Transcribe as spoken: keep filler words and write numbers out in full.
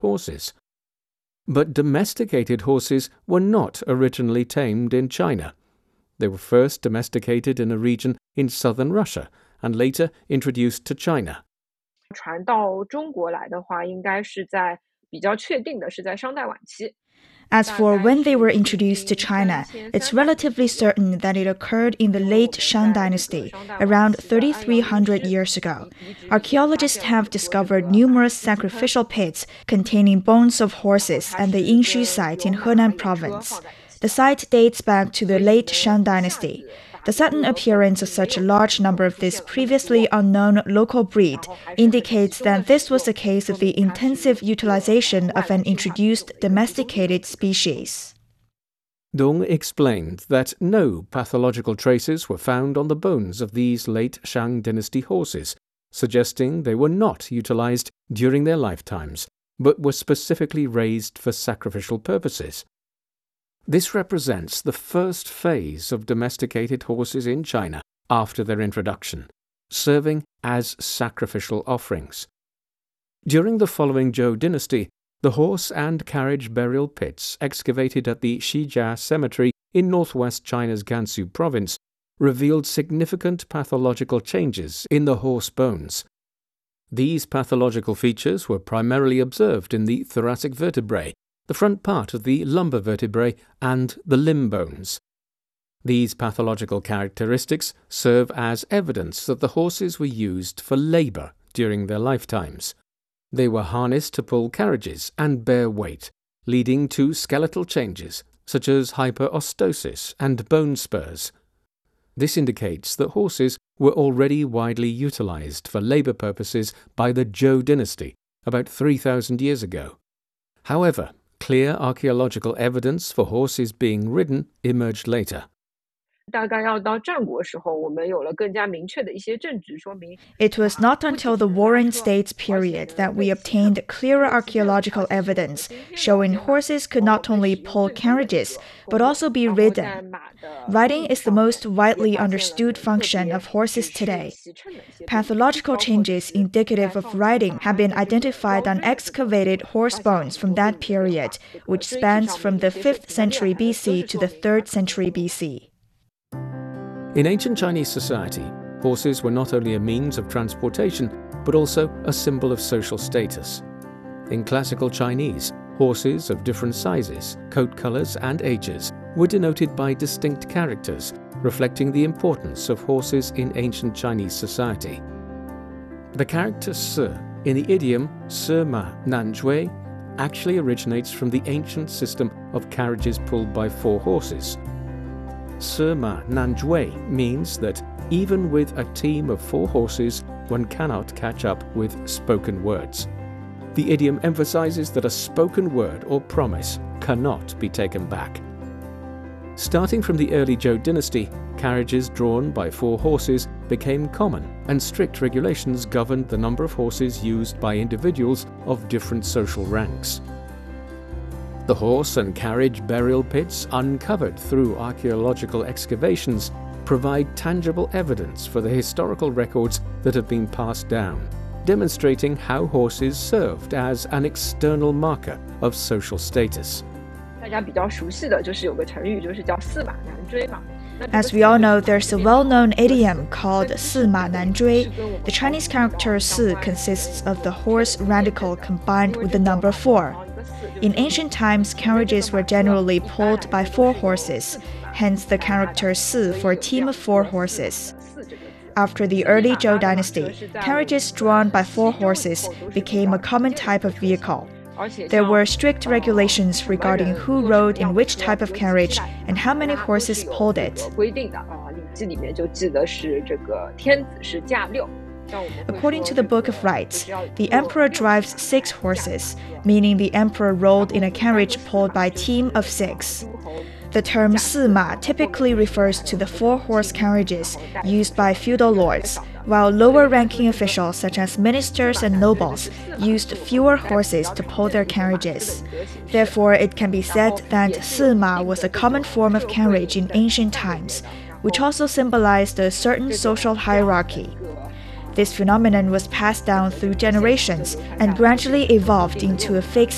horses. But domesticated horses were not originally tamed in China. They were first domesticated in a region in southern Russia and later introduced to China. 传到中国来的话，应该是在比较确定的是在商代晚期。 As for when they were introduced to China, it's relatively certain that it occurred in the late Shang Dynasty, around thirty-three hundred years ago. Archaeologists have discovered numerous sacrificial pits containing bones of horses at the Yinshu site in Henan province. The site dates back to the late Shang Dynasty. The sudden appearance of such a large number of this previously unknown local breed indicates that this was a case of the intensive utilization of an introduced domesticated species. Dong explained that no pathological traces were found on the bones of these late Shang dynasty horses, suggesting they were not utilized during their lifetimes, but were specifically raised for sacrificial purposes. This represents the first phase of domesticated horses in China after their introduction, serving as sacrificial offerings. During the following Zhou dynasty, the horse and carriage burial pits excavated at the Xijia Cemetery in northwest China's Gansu province revealed significant pathological changes in the horse bones. These pathological features were primarily observed in the thoracic vertebrae, the front part of the lumbar vertebrae, and the limb bones. These pathological characteristics serve as evidence that the horses were used for labor during their lifetimes. They were harnessed to pull carriages and bear weight, leading to skeletal changes such as hyperostosis and bone spurs. This indicates that horses were already widely utilized for labor purposes by the Zhou dynasty about three thousand years ago. However, clear archaeological evidence for horses being ridden emerged later. 大概要到战国时候，我们有了更加明确的一些证据说明。 It was not until the Warring States period that we obtained clearer archaeological evidence showing horses could not only pull carriages, but also be ridden. Riding is the most widely understood function of horses today. Pathological changes indicative of riding have been identified on excavated horse bones from that period, which spans from the fifth century B C to the third century B C. In ancient Chinese society, horses were not only a means of transportation, but also a symbol of social status. In classical Chinese, horses of different sizes, coat colors, and ages were denoted by distinct characters, reflecting the importance of horses in ancient Chinese society. The character Si in the idiom Sima Nanjui actually originates from the ancient system of carriages pulled by four horses. Sima Nanjui means that even with a team of four horses, one cannot catch up with spoken words. The idiom emphasizes that a spoken word or promise cannot be taken back. Starting from the early Zhou dynasty, carriages drawn by four horses became common, and strict regulations governed the number of horses used by individuals of different social ranks. The horse and carriage burial pits uncovered through archaeological excavations provide tangible evidence for the historical records that have been passed down, demonstrating how horses served as an external marker of social status. 大家比较熟悉的就是有个成语，就是叫驷马难追嘛。 As we all know, there's a well-known idiom called 驷马难追. The Chinese character Si consists of the horse radical combined with the number four. In ancient times, carriages were generally pulled by four horses, hence the character Si for a team of four horses. After the early Zhou dynasty, carriages drawn by four horses became a common type of vehicle. There were strict regulations regarding who rode in which type of carriage and how many horses pulled it. According to the Book of Rites, the emperor drives six horses, meaning the emperor rode in a carriage pulled by a team of six. The term Sima typically refers to the four-horse carriages used by feudal lords, while lower-ranking officials such as ministers and nobles used fewer horses to pull their carriages. Therefore, it can be said that Sima was a common form of carriage in ancient times, which also symbolized a certain social hierarchy. This phenomenon was passed down through generations and gradually evolved into a fixed